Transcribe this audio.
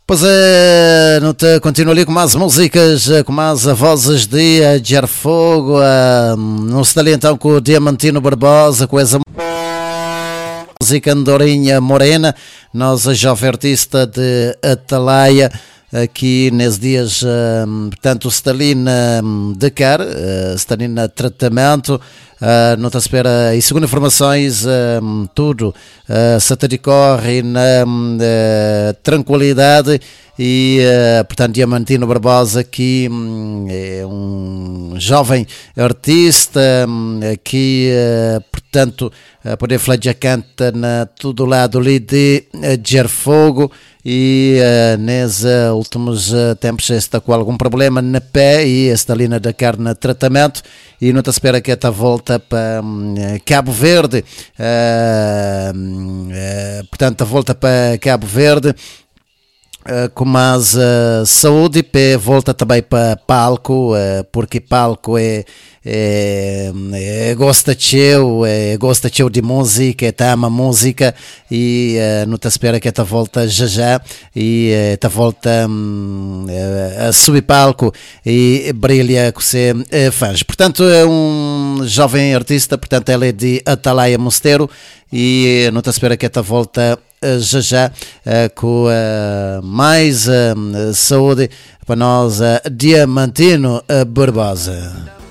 Pois é, não te continuo ali com mais músicas, com mais vozes de Fogo. Não se dá ali então com o Diamantino Barbosa, com essa música Andorinha Morena, nossa jovem artista de Atalaia, aqui nesses dias, portanto, Stalina Dakar, Stalina Tratamento, não está à espera, e segundo informações, tudo se decorre na tranquilidade e, portanto, Diamantino Barbosa aqui é um jovem artista que, portanto, poder falar já canta na todo lado ali de Fogo e nesses últimos tempos está com algum problema na pé e está ali na Dakar na tratamento e não está à espera que esta volta para Cabo Verde, portanto a volta para Cabo Verde com mais saúde e volta também para palco, porque palco gosta de música, ama música e não te espera que esta volta já e esta volta a subir palco e brilha com você fãs. Portanto é um jovem artista, portanto ela é de Atalaia Mosteiro e não te espera que esta volta já com mais saúde para nós, Diamantino Barbosa.